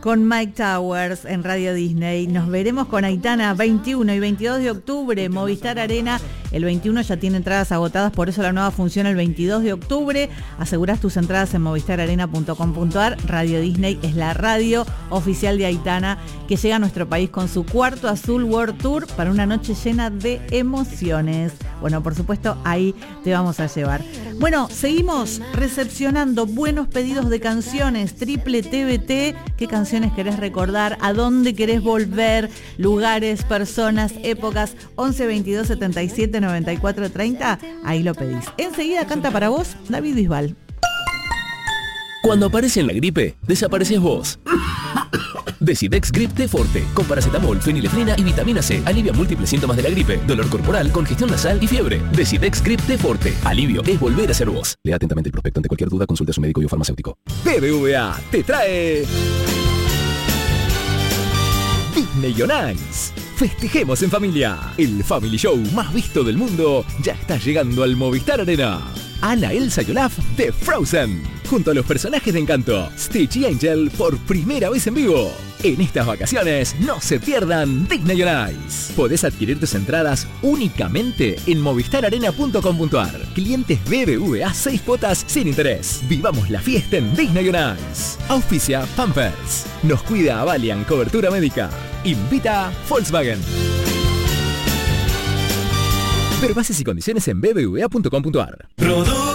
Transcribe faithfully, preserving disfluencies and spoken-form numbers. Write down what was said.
con Mike Towers en Radio Disney. Nos veremos con Aitana veintiuno y veintidós de octubre, Movistar Arena. El veintiuno ya tiene entradas agotadas, por eso la nueva función el veintidós de octubre. Asegurás tus entradas en movistar arena punto com punto ar. Radio Disney es la radio oficial de Aitana, que llega a nuestro país con su cuarto Azul World Tour para una noche llena de emociones. Bueno, por supuesto, ahí te vamos a llevar. Bueno, seguimos recepcionando buenos pedidos de canciones. Triple T V T, ¿qué canciones querés recordar? ¿A dónde querés volver? Lugares, personas, épocas. once veintidós setenta y siete noventa y cuatro treinta, ahí lo pedís. Enseguida canta para vos David Bisbal. Cuando aparece en la gripe, desapareces vos. Decidex Grip T Forte, con paracetamol, fenilefrina y vitamina C. Alivia múltiples síntomas de la gripe, dolor corporal, congestión nasal y fiebre. Decidex Grip T Forte. Alivio es volver a ser vos. Lea atentamente el prospecto. Ante cualquier duda, consulte a su médico y o farmacéutico. B B V A te trae Disney on Ice. Festejemos en familia. El Family Show más visto del mundo ya está llegando al Movistar Arena. Anna, Elsa y Olaf de Frozen, junto a los personajes de Encanto, Stitch y Angel, por primera vez en vivo. En estas vacaciones, no se pierdan Disney on Ice. Podés adquirir tus entradas únicamente en movistar arena punto com punto ar. Clientes B B V A seis cuotas sin interés. Vivamos la fiesta en Disney on Ice. Auspicia Pampers. Nos cuida Avalian Cobertura Médica. Invita Volkswagen. Ver bases y condiciones en b b v a punto com punto ar.